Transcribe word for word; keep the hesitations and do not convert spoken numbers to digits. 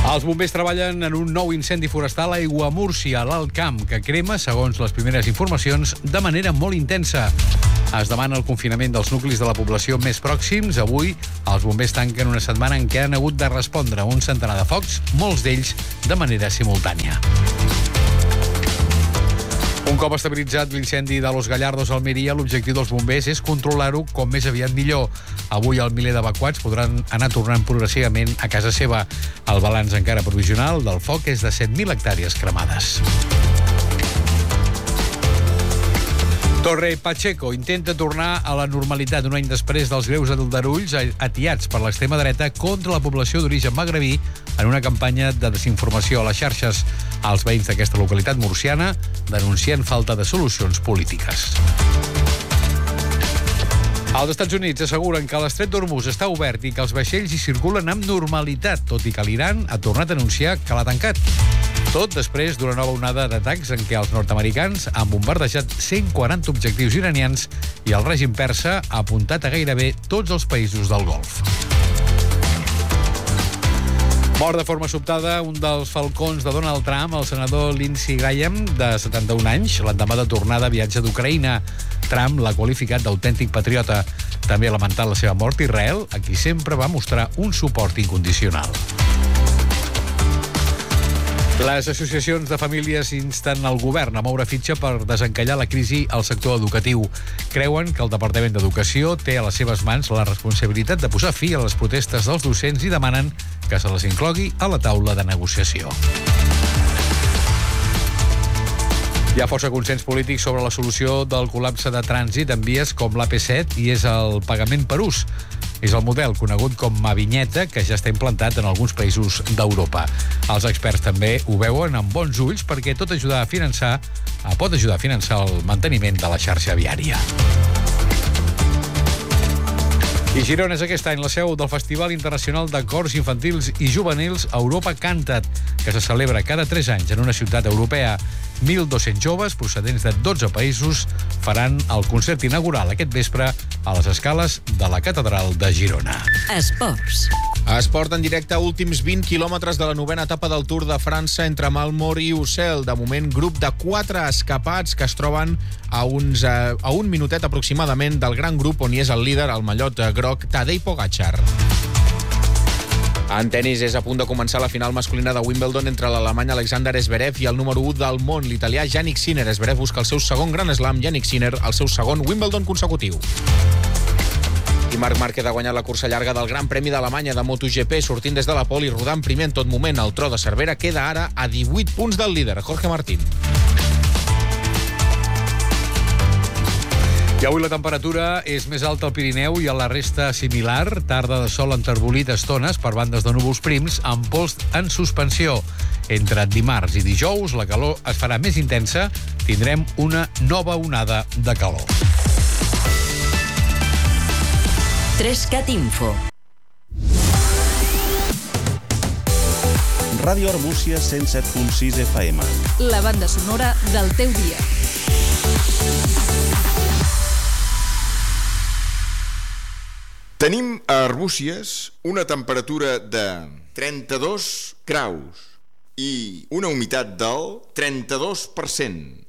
Els bombers treballen en un nou incendi forestal a Aiguamúrcia, a l'Alt Camp, que crema, segons les primeres informacions, de manera molt intensa. Es demana el confinament dels nuclis de la població més pròxims. Avui, els bombers tanquen una setmana en què han hagut de respondre a un centenar de focs, molts d'ells de manera simultània. Un cop estabilitzat l'incendi de Los Gallardos a Almeria, l'objectiu dels bombers és controlar-ho com més aviat millor. Avui el miler d'evacuats podran anar tornant progressivament a casa seva. El balanç encara provisional del foc és de set mil hectàrees cremades. Torre Pacheco intenta tornar a la normalitat un any després dels greus aldarulls atiats per l'extrema dreta contra la població d'origen magrebí en una campanya de desinformació a les xarxes. Els veïns d'aquesta localitat murciana denuncien falta de solucions polítiques. Els Estats Units asseguren que l'estret d'Hormuz està obert i que els vaixells hi circulen amb normalitat, tot i que l'Iran ha tornat a anunciar que l'ha tancat. Tot després d'una nova onada d'atacs en què els nord-americans han bombardejat cent quaranta objectius iranians i el règim persa ha apuntat a gairebé tots els països del Golf. Mor de forma sobtada un dels falcons de Donald Trump, el senador Lindsey Graham, de setanta-un anys, l'endemà de tornada a viatge d'Ucraïna. Trump l'ha qualificat d'autèntic patriota. També ha lamentat la seva mort Israel, a qui sempre va mostrar un suport incondicional. Les associacions de famílies insten el govern a moure fitxa per desencallar la crisi al sector educatiu. Creuen que el Departament d'Educació té a les seves mans la responsabilitat de posar fi a les protestes dels docents i demanen que se les inclogui a la taula de negociació. Hi ha força consens polític sobre la solució del col·lapse de trànsit en vies com l'A P set i és el pagament per ús. És el model conegut com a vinyeta que ja està implantat en alguns països d'Europa. Els experts també ho veuen amb bons ulls perquè tot ajudar a finançar, pot ajudar a finançar el manteniment de la xarxa viària. I Girona és aquest any la seu del Festival Internacional de Cors Infantils i Juvenils Europa Cantat, que se celebra cada tres anys en una ciutat europea. mil dos-cents joves procedents de dotze països faran el concert inaugural aquest vespre a les escales de la Catedral de Girona. Esports. Esport en directe, últims vint quilòmetres de la novena etapa del Tour de França entre Malmort i Ussel. De moment, grup de quatre escapats que es troben a, uns, a, a un minutet aproximadament del gran grup on hi és el líder, el mallot groc, Tadej Pogačar. En tenis és a punt de començar la final masculina de Wimbledon entre l'alemany Alexander Zverev i el número u del món, l'italià Jannik Sinner. Zverev busca el seu segon Grand Slam, Jannik Sinner el seu segon Wimbledon consecutiu. I Marc Márquez ha guanyat la cursa llarga del Gran Premi d'Alemanya de MotoGP, sortint des de la pole i rodant primer en tot moment. El tro de Cervera queda ara a divuit punts del líder, Jorge Martín. I avui la temperatura és més alta al Pirineu i a la resta similar. Tarda de sol enterbolit estones per bandes de núvols prims amb pols en suspensió. Entre dimarts i dijous la calor es farà més intensa. Tindrem una nova onada de calor. Trescat Info. Ràdio Arbúcies cent set punt sis F M. La banda sonora del teu dia. Tenim a Arbúcies una temperatura de trenta-dos graus i una humitat del trenta-dos per cent.